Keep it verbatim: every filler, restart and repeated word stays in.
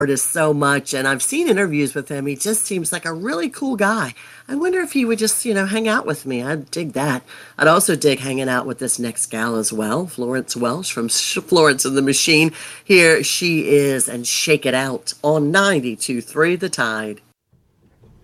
artist so much, and I've seen interviews with him. He just seems like a really cool guy. I wonder if he would just, you know, hang out with me. I'd dig that. I'd also dig hanging out with this next gal as well, Florence Welch from Sh- Florence and the Machine. Here she is and Shake It Out on ninety-two point three The Tide.